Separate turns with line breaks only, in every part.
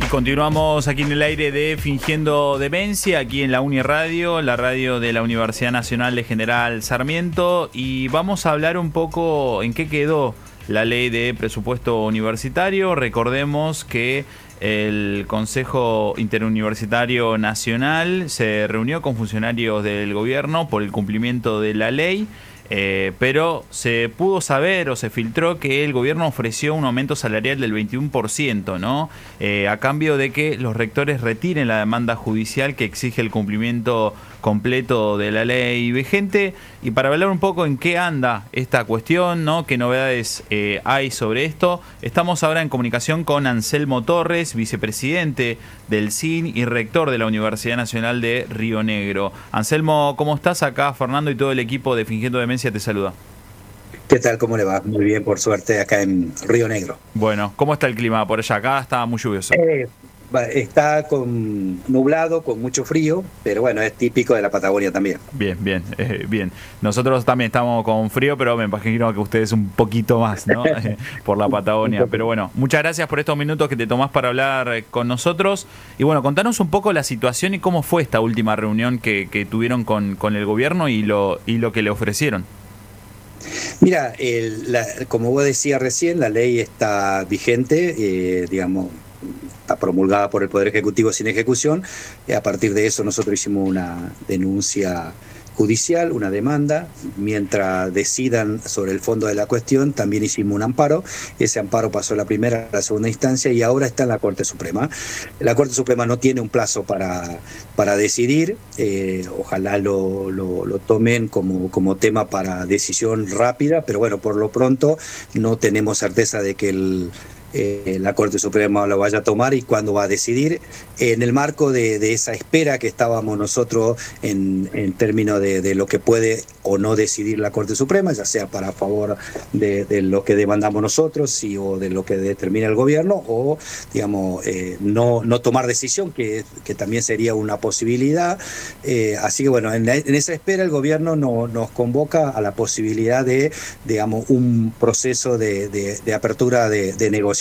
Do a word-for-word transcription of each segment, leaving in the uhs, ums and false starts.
Continuamos aquí en el aire de Fingiendo Demencia, aquí en la Uniradio, la radio de la Universidad Nacional de General Sarmiento, y vamos a hablar un poco en qué quedó la ley de presupuesto universitario. Recordemos que el Consejo Interuniversitario Nacional se reunió con funcionarios del gobierno por el cumplimiento de la ley. Eh, pero se pudo saber o se filtró que el gobierno ofreció un aumento salarial del veintiuno por ciento, ¿no? Eh, a cambio de que los rectores retiren la demanda judicial que exige el cumplimiento completo de la ley vigente. Y para hablar un poco en qué anda esta cuestión, ¿no? Qué novedades eh, hay sobre esto, estamos ahora en comunicación con Anselmo Torres, vicepresidente del C I N y rector de la Universidad Nacional de Río Negro. Anselmo, ¿cómo estás? Acá Fernando y todo el equipo de Fingiendo Demencia te saluda.
¿Qué tal? ¿Cómo le va? Muy bien, por suerte, acá en Río Negro.
Bueno, ¿cómo está el clima por allá? Acá está muy lluvioso.
Eh, está con nublado, con mucho frío, pero bueno, es típico de la Patagonia también.
Bien, bien, eh, bien. Nosotros también estamos con frío, pero me imagino que ustedes un poquito más, ¿no? Por la Patagonia. Pero bueno, muchas gracias por estos minutos que te tomás para hablar con nosotros. Y bueno, contanos un poco la situación y cómo fue esta última reunión que, que tuvieron con, con el gobierno y lo, y lo que le ofrecieron.
Mira, el, la, como vos decías recién, la ley está vigente, eh, digamos, está promulgada por el Poder Ejecutivo sin ejecución. Y a partir de eso nosotros hicimos una denuncia judicial, una demanda. Mientras decidan sobre el fondo de la cuestión, también hicimos un amparo. Ese amparo pasó a la primera, a la segunda instancia y ahora está en la Corte Suprema. La Corte Suprema no tiene un plazo para, para decidir. Eh, ojalá lo, lo, lo tomen como, como tema para decisión rápida, pero bueno, por lo pronto no tenemos certeza de que el Eh, la Corte Suprema lo vaya a tomar y cuándo va a decidir, en el marco de, de esa espera que estábamos nosotros en, en términos de, de lo que puede o no decidir la Corte Suprema, ya sea para favor de, de lo que demandamos nosotros sí, o de lo que determina el gobierno, o digamos eh, no, no tomar decisión, que, que también sería una posibilidad. Eh, así que bueno, en, en esa espera el gobierno no, nos convoca a la posibilidad de, digamos, un proceso de, de, de apertura de, de negociación.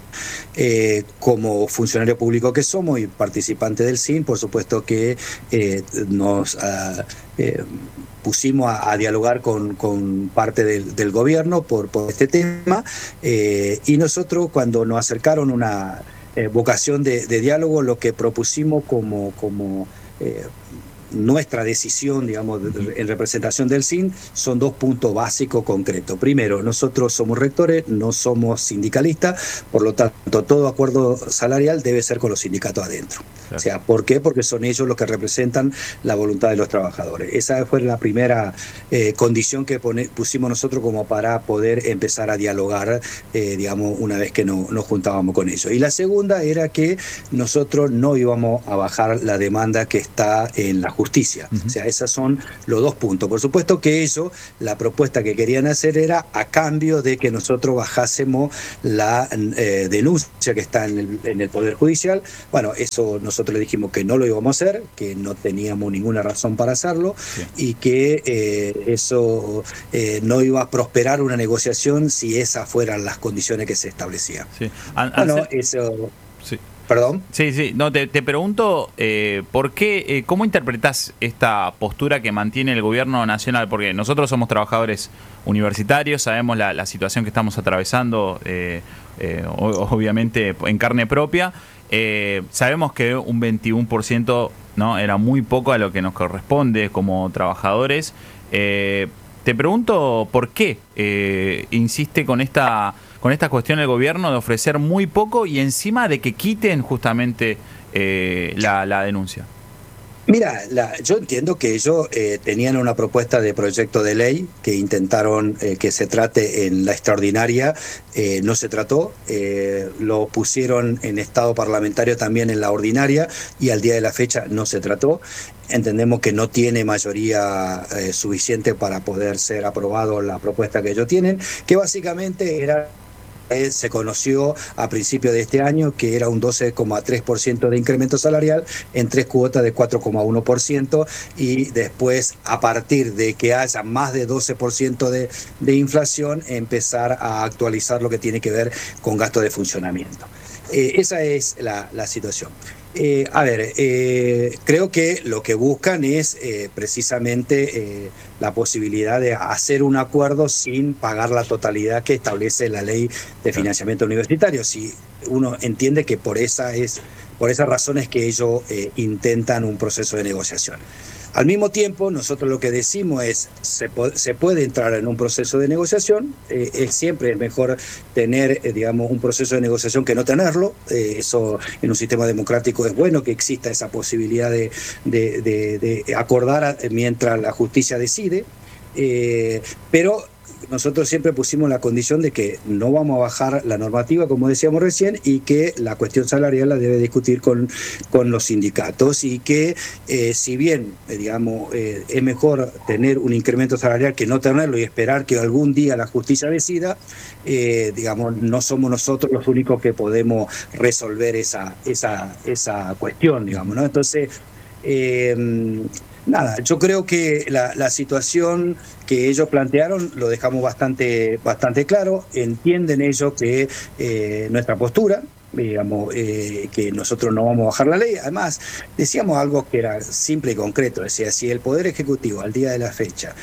Eh, como funcionario público que somos y participante del C I N, por supuesto que eh, nos uh, eh, pusimos a, a dialogar con, con parte del, del gobierno por, por este tema, eh, y nosotros cuando nos acercaron una eh, vocación de, de diálogo, lo que propusimos como, como eh, nuestra decisión, digamos, en representación del C I N, son dos puntos básicos concretos. Primero, nosotros somos rectores, no somos sindicalistas, por lo tanto, todo acuerdo salarial debe ser con los sindicatos adentro. Claro. O sea, ¿por qué? Porque son ellos los que representan la voluntad de los trabajadores. Esa fue la primera eh, condición que pone, pusimos nosotros como para poder empezar a dialogar, eh, digamos, una vez que no, nos juntábamos con ellos. Y la segunda era que nosotros no íbamos a bajar la demanda que está en la justicia. Justicia. Uh-huh. O sea, esos son los dos puntos. Por supuesto que eso, la propuesta que querían hacer era a cambio de que nosotros bajásemos la eh, denuncia que está en el, en el Poder Judicial. Bueno, eso nosotros le dijimos que no lo íbamos a hacer, que no teníamos ninguna razón para hacerlo, sí. Y que eh, eso eh, no iba a prosperar una negociación si esas fueran las condiciones que se establecían.
Sí.
An- bueno, eso...
Sí.
¿Perdón?
Sí, sí. No, te, te pregunto, eh, ¿por qué, eh, cómo interpretás esta postura que mantiene el gobierno nacional? Porque nosotros somos trabajadores universitarios, sabemos la, la situación que estamos atravesando, eh, eh, obviamente en carne propia. Eh, sabemos que un veintiuno por ciento, ¿no?, era muy poco a lo que nos corresponde como trabajadores. Eh, te pregunto, ¿por qué eh, insiste con esta... con esta cuestión el gobierno de ofrecer muy poco y encima de que quiten justamente eh, la, la denuncia?
Mira, la, yo entiendo que ellos eh, tenían una propuesta de proyecto de ley que intentaron eh, que se trate en la extraordinaria, eh, no se trató, eh, lo pusieron en estado parlamentario también en la ordinaria y al día de la fecha no se trató. Entendemos que no tiene mayoría eh, suficiente para poder ser aprobado la propuesta que ellos tienen, que básicamente era... Eh, se conoció a principios de este año que era un doce coma tres por ciento de incremento salarial en tres cuotas de cuatro coma uno por ciento y después, a partir de que haya más de doce por ciento de, de inflación, empezar a actualizar lo que tiene que ver con gasto de funcionamiento. Eh, esa es la, la situación. Eh, a ver, eh, creo que lo que buscan es eh, precisamente eh, la posibilidad de hacer un acuerdo sin pagar la totalidad que establece la ley de financiamiento universitario. Si uno entiende que por esa es, por esas razones que ellos eh, intentan un proceso de negociación. Al mismo tiempo, nosotros lo que decimos es, se, se puede entrar en un proceso de negociación, eh, es siempre es mejor tener, eh, digamos, un proceso de negociación que no tenerlo, eh, eso en un sistema democrático es bueno que exista esa posibilidad de, de, de, de acordar mientras la justicia decide, eh, pero nosotros siempre pusimos la condición de que no vamos a bajar la normativa, como decíamos recién, y que la cuestión salarial la debe discutir con, con los sindicatos, y que eh, si bien, eh, digamos, eh, es mejor tener un incremento salarial que no tenerlo y esperar que algún día la justicia decida, eh, digamos, no somos nosotros los únicos que podemos resolver esa, esa, esa cuestión, digamos, ¿no? Entonces, eh, nada, yo creo que la, la situación que ellos plantearon lo dejamos bastante, bastante claro. Entienden ellos que eh, nuestra postura, digamos, eh, que nosotros no vamos a bajar la ley. Además, decíamos algo que era simple y concreto. Decía, si el Poder Ejecutivo al día de la fecha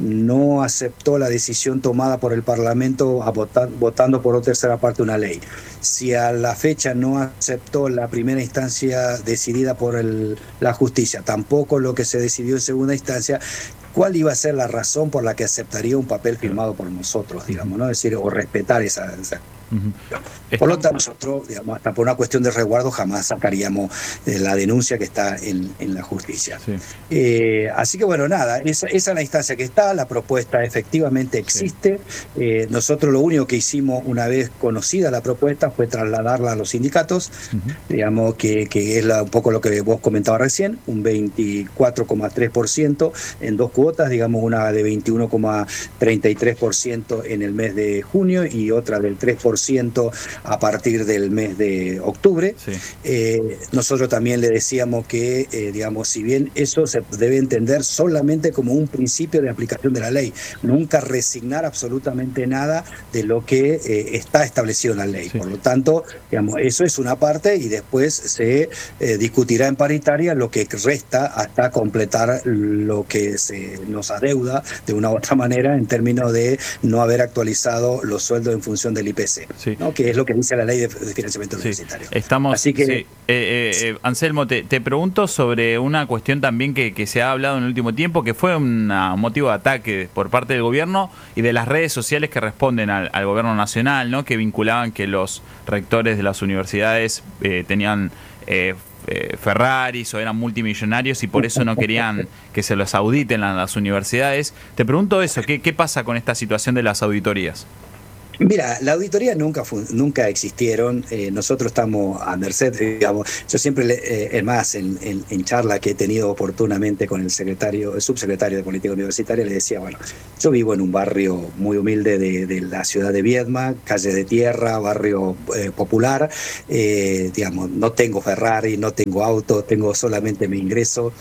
no aceptó la decisión tomada por el Parlamento a votar, votando por tercera parte una ley, si a la fecha no aceptó la primera instancia decidida por el, la justicia, tampoco lo que se decidió en segunda instancia, ¿cuál iba a ser la razón por la que aceptaría un papel firmado por nosotros, digamos, ¿no? Es decir, o respetar esa... esa Uh-huh. Por lo tanto, nosotros, digamos, hasta por una cuestión de resguardo, jamás sacaríamos eh, la denuncia que está en, en la justicia. Sí. Eh, así que, bueno, nada, esa, esa es la instancia que está, la propuesta efectivamente existe. Sí. Eh, nosotros lo único que hicimos una vez conocida la propuesta fue trasladarla a los sindicatos, uh-huh. digamos, que, que es la, un poco lo que vos comentabas recién, un veinticuatro coma tres por ciento en dos cuotas, digamos, una de veintiuno coma treinta y tres por ciento en el mes de junio y otra del tres por ciento a partir del mes de octubre. Sí. Eh, nosotros también le decíamos que, eh, digamos, si bien eso se debe entender solamente como un principio de aplicación de la ley, nunca resignar absolutamente nada de lo que eh, está establecido en la ley. Sí. Por lo tanto, digamos, eso es una parte y después se eh, discutirá en paritaria lo que resta hasta completar lo que se nos adeuda de una u otra manera en términos de no haber actualizado los sueldos en función del I P C. Sí. ¿No? Que es lo que dice la ley de, de financiamiento sí. universitario.
Estamos,
Así que,
sí. eh, eh, eh, Anselmo, te, te pregunto sobre una cuestión también que, que se ha hablado en el último tiempo, que fue una, un motivo de ataque por parte del gobierno y de las redes sociales que responden al, al gobierno nacional, ¿no? Que vinculaban que los rectores de las universidades eh, tenían eh, eh, Ferraris o eran multimillonarios y por eso no querían que se los auditen las, las universidades. Te pregunto eso, ¿qué, qué pasa con esta situación de las auditorías?
Mira, la auditoría nunca fue, nunca existieron, eh, nosotros estamos a merced, digamos, yo siempre, eh, es más, en, en, en charla que he tenido oportunamente con el secretario, el subsecretario de Política Universitaria, le decía, bueno, yo vivo en un barrio muy humilde de, de la ciudad de Viedma, calle de tierra, barrio eh, popular, eh, digamos, no tengo Ferrari, no tengo auto, tengo solamente mi ingreso,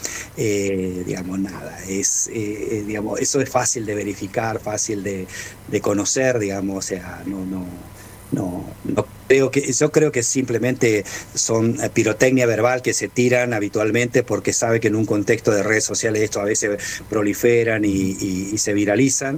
eh, digamos, nada, es, eh, digamos, eso es fácil de verificar, fácil de, de conocer, digamos, o sea, no, no, no, no creo que, yo creo que simplemente son pirotecnia verbal que se tiran habitualmente porque sabe que en un contexto de redes sociales esto a veces proliferan y, y, y se viralizan.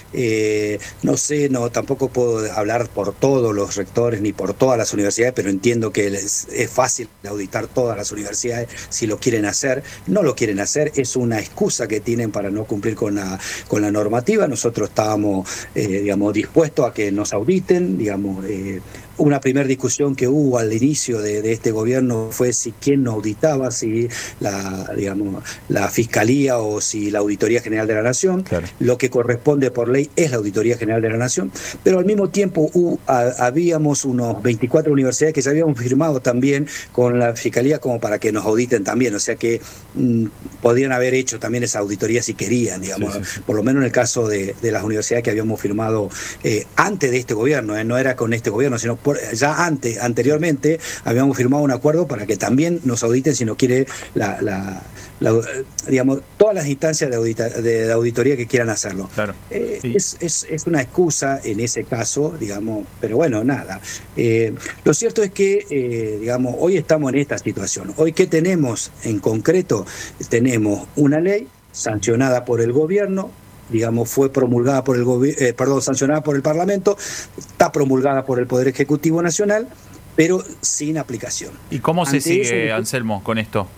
Eh, no sé, no, tampoco puedo hablar por todos los rectores ni por todas las universidades, pero entiendo que es, es fácil auditar todas las universidades si lo quieren hacer. No lo quieren hacer, es una excusa que tienen para no cumplir con la, con la normativa. Nosotros estábamos, eh, digamos, dispuestos a que nos auditen, digamos, eh, una primera discusión que hubo al inicio de, de este gobierno fue si quién nos auditaba, si la, digamos, la Fiscalía o si la Auditoría General de la Nación. Claro. Lo que corresponde por ley es la Auditoría General de la Nación, pero al mismo tiempo hubo, a, habíamos unos veinticuatro universidades que ya habíamos firmado también con la Fiscalía como para que nos auditen también, o sea que mmm, podrían haber hecho también esa auditoría si querían, digamos, sí, sí, sí. Por lo menos en el caso de, de las universidades que habíamos firmado eh, antes de este gobierno, eh, no era con este gobierno, sino por, ya antes, anteriormente, habíamos firmado un acuerdo para que también nos auditen, si no quiere, la, la, la, digamos, todas las instancias de, audita, de, de auditoría que quieran hacerlo.
Claro.
Eh,
Sí.
es, es, es una excusa en ese caso, digamos, pero bueno, nada. Eh, lo cierto es que, eh, digamos, hoy estamos en esta situación. Hoy, ¿qué tenemos en concreto? Tenemos una ley sancionada por el gobierno, digamos, fue promulgada por el gobierno, eh, perdón, sancionada por el Parlamento, está promulgada por el Poder Ejecutivo Nacional, pero sin aplicación.
¿Y cómo se
Ante
sigue,
eso,
Anselmo, con esto?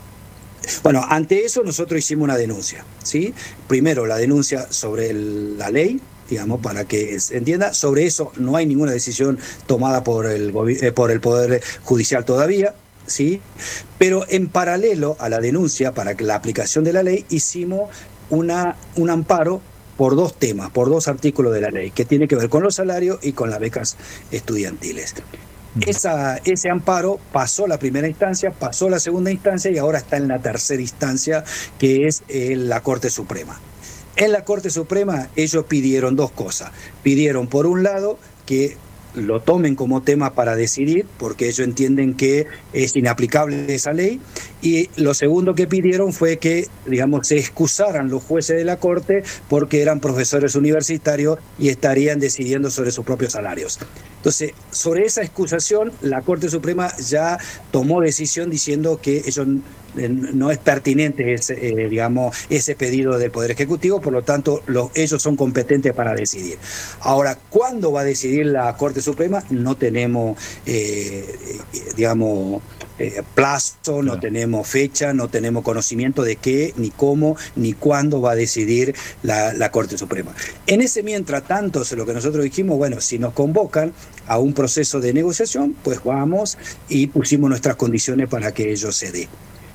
Bueno, ante eso nosotros hicimos una denuncia, ¿sí? Primero la denuncia sobre el, la ley, digamos, para que se entienda. Sobre eso no hay ninguna decisión tomada por el, eh, por el Poder Judicial todavía, ¿sí? Pero en paralelo a la denuncia para la aplicación de la ley hicimos una, un amparo por dos temas, por dos artículos de la ley, que tiene que ver con los salarios y con las becas estudiantiles. Esa, ese amparo pasó la primera instancia, pasó la segunda instancia y ahora está en la tercera instancia, que es eh, la Corte Suprema. En la Corte Suprema ellos pidieron dos cosas. Pidieron, por un lado, que lo tomen como tema para decidir, porque ellos entienden que es inaplicable esa ley, y lo segundo que pidieron fue que, digamos, se excusaran los jueces de la Corte porque eran profesores universitarios y estarían decidiendo sobre sus propios salarios. Entonces, sobre esa excusación, la Corte Suprema ya tomó decisión diciendo que ellos no es pertinente ese, eh, digamos, ese pedido del Poder Ejecutivo, por lo tanto los, ellos son competentes para decidir. Ahora, ¿cuándo va a decidir la Corte Suprema? No tenemos, eh, digamos, eh, plazo, claro. No tenemos fecha, no tenemos conocimiento de qué, ni cómo, ni cuándo va a decidir la, la Corte Suprema. En ese mientras tanto, es lo que nosotros dijimos, bueno, si nos convocan a un proceso de negociación, pues vamos y pusimos nuestras condiciones para que ello se dé.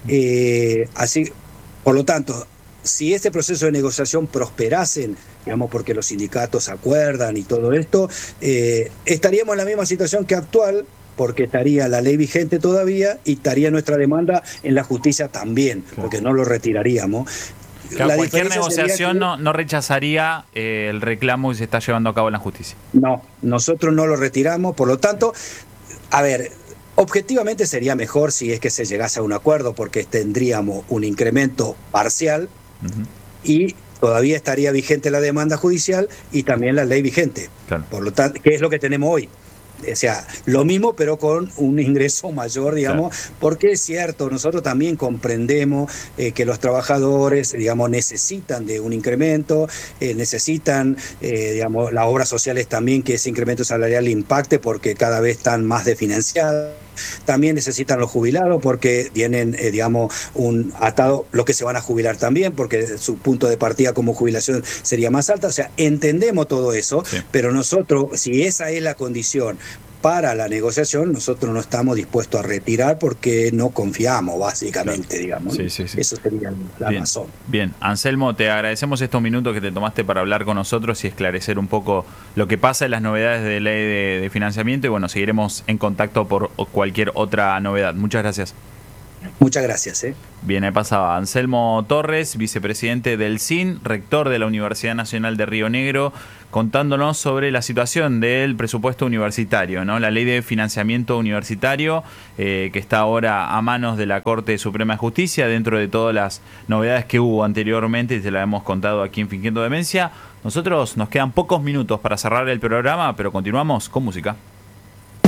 Eh, así, por lo tanto, si este proceso de negociación prosperase, digamos, porque los sindicatos acuerdan y todo esto, eh, estaríamos en la misma situación que actual, porque estaría la ley vigente todavía y estaría nuestra demanda en la justicia también, claro. Porque no lo retiraríamos.
Claro, cualquier negociación que, no, no rechazaría eh, el reclamo que se está llevando a cabo en la justicia.
No, nosotros no lo retiramos, por lo tanto, a ver, objetivamente sería mejor si es que se llegase a un acuerdo, porque tendríamos un incremento parcial uh-huh. y todavía estaría vigente la demanda judicial y también la ley vigente. Claro. Por lo tanto, ¿qué es lo que tenemos hoy? O sea, lo mismo pero con un ingreso mayor, digamos, claro. Porque es cierto, nosotros también comprendemos eh, que los trabajadores, digamos, necesitan de un incremento, eh, necesitan, eh, digamos, las obras sociales también que ese incremento salarial impacte porque cada vez están más desfinanciadas. También necesitan los jubilados porque tienen, eh, digamos, un atado, lo que se van a jubilar también, porque su punto de partida como jubilación sería más alta. O sea, entendemos todo eso, sí. Pero nosotros, si esa es la condición para la negociación, nosotros no estamos dispuestos a retirar porque no confiamos, básicamente, claro. Digamos.
Sí, sí, sí.
Eso sería la
bien,
razón.
Bien, Anselmo, te agradecemos estos minutos que te tomaste para hablar con nosotros y esclarecer un poco lo que pasa en las novedades de ley de, de financiamiento y bueno, seguiremos en contacto por cualquier otra novedad. Muchas gracias.
Muchas gracias. ¿eh?
Bien, ahí pasaba Anselmo Torres, vicepresidente del S I N, rector de la Universidad Nacional de Río Negro, contándonos sobre la situación del presupuesto universitario, ¿no? La ley de financiamiento universitario eh, que está ahora a manos de la Corte Suprema de Justicia, dentro de todas las novedades que hubo anteriormente y te la hemos contado aquí en Fingiendo Demencia. Nosotros nos quedan pocos minutos para cerrar el programa, pero continuamos con música.